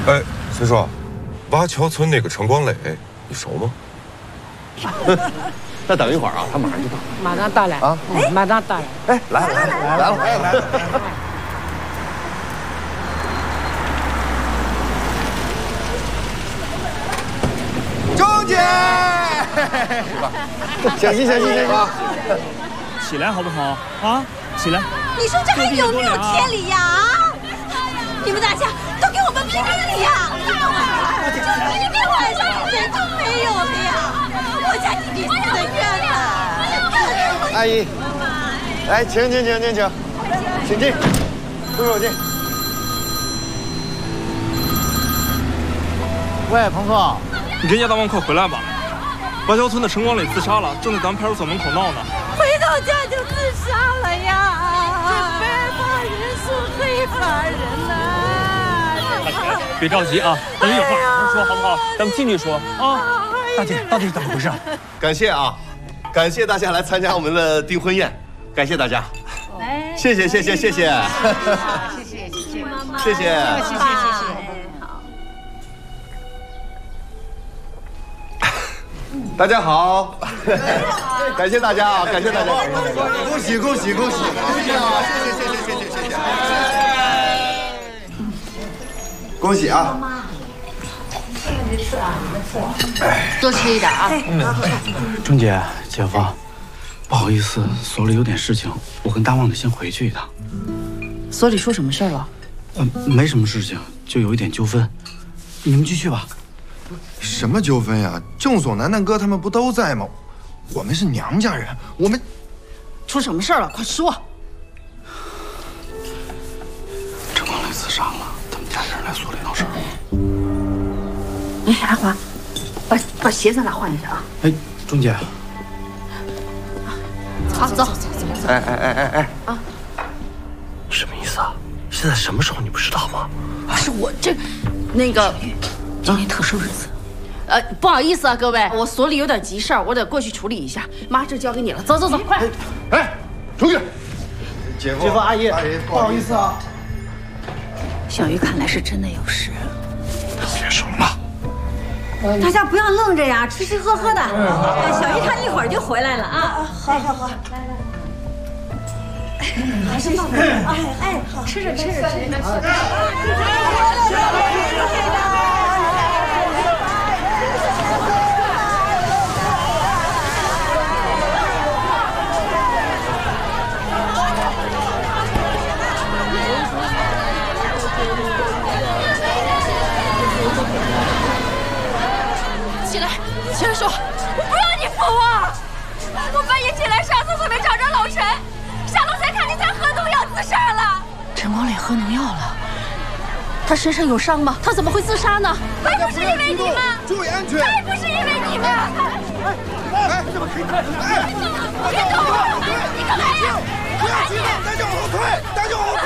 哎，崔叔，瓦桥村那个陈光磊，你熟吗？ 再等一会儿啊，他马上就到。 马上到了啊！马上到了。 哎，来了。哎，来了。 钟姐， 小心！ 起来好不好啊？起来！ 你说这还有没有天理呀？啊！你们大家都给我们评评理呀！就一天晚上一人都没有的呀！我家弟弟死的冤呐！ 阿姨，来，请，请进，出手进。 喂，鹏哥， 你跟叶大旺快回来吧！瓦桥村的陈光磊自杀了，正在咱们派出所门口闹呢。 回到家就自杀了呀！这白发人送黑发人呐！ 别着急啊，等一会儿好好说好不好？咱们进去说啊。 大姐，到底是怎么回事？ 感谢大家来参加我们的订婚宴，感谢大家，谢谢，谢谢妈妈，谢谢。大家好，感谢大家啊，感谢大家，恭喜！谢谢，恭喜啊！ 多吃一点啊！ 钟姐，姐夫，不好意思，所里有点事情，我跟大旺得先回去一趟。 所里出什么事了？ 没什么事情，就有一点纠纷。你们继续吧。 什么纠纷呀？郑所南大哥他们不都在吗？我们是娘家人，我们出什么事了？快说！ 陈光磊自杀了，他们家人来所里闹事。 哎，阿华，把鞋咱俩换一下啊！ 哎，钟姐， 好，走。 哎啊！ 什么意思啊？现在什么时候你不知道吗？ 是我那个今天特殊日子。不好意思啊，各位，我所里有点急事儿，我得过去处理一下。妈，这交给你了，走，快！ 哎，出去！ 姐夫阿姨，不好意思啊。 小鱼看来是真的有事。 别说了嘛。 大家不要愣着呀，吃吃喝喝的。小鱼他一会儿就回来了啊。好，来。还是慢点啊！哎，好，吃着。起来说，我不让你扶我！我半夜起来上厕所没找着老陈，下楼才看见他喝农药自杀了。 陈光磊喝农药了，他身上有伤吗？他怎么会自杀呢？ 还不是因为你们！ 注意安全！ 还不是因为你们！ 怎么可以？ 别动我！你干嘛呀？ 不要激动，大家往后退！